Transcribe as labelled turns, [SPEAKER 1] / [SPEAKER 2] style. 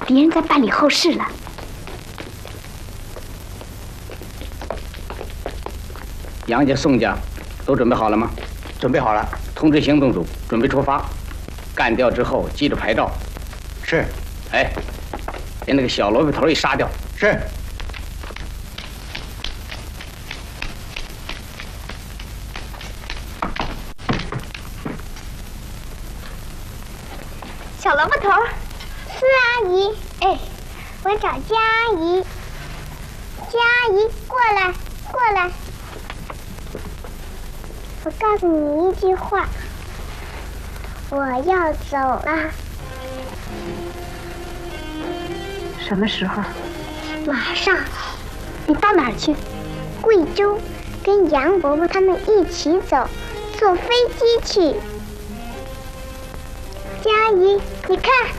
[SPEAKER 1] 敌人在办理后事了。
[SPEAKER 2] 杨家、宋家都准备好了吗？
[SPEAKER 3] 准备好了。
[SPEAKER 2] 通知行动组准备出发。干掉之后记着牌照。
[SPEAKER 3] 是。
[SPEAKER 2] 哎，连那个小萝卜头也杀掉。
[SPEAKER 3] 是。
[SPEAKER 4] 小萝卜头，
[SPEAKER 5] 是阿姨。
[SPEAKER 4] 哎，
[SPEAKER 5] 我找江阿姨。江阿姨，过来，过来。我告诉你一句话，我要走了。
[SPEAKER 1] 什么时候？
[SPEAKER 5] 马上。
[SPEAKER 1] 你到哪儿去？
[SPEAKER 5] 贵州，跟杨伯伯他们一起走，坐飞机去。江阿姨，你看。